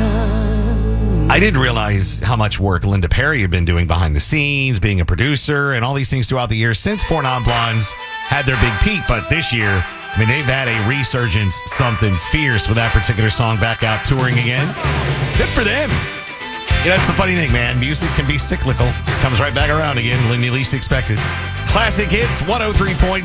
I didn't realize how much work Linda Perry had been doing behind the scenes, being a producer, and all these things throughout the years since Four Non Blondes had their big peak. But this year, I mean, they've had a resurgence, something fierce with that particular song back out touring again. Good for them. You know, that's the funny thing, man. Music can be cyclical. Just comes right back around again when you least expect it. Classic Hits, 103.7.